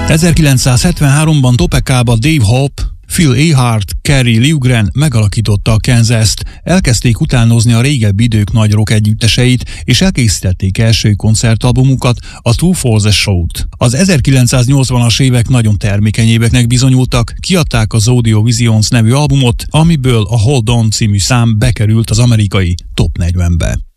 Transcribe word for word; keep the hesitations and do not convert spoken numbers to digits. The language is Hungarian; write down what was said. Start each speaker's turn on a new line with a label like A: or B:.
A: ezerkilencszázhetvenháromban Topekában Dave Hope, Phil Ehart, Kerry Livgren megalakította a Kansast, elkezdték utánozni a régebbi idők nagy rock együtteseit, és elkészítették első koncertalbumukat, a Two for the Show-t. Az ezerkilencszáznyolcvanas évek nagyon termékeny éveknek bizonyultak, kiadták az Audio Visions nevű albumot, amiből a Hold On című szám bekerült az amerikai top negyvenbe.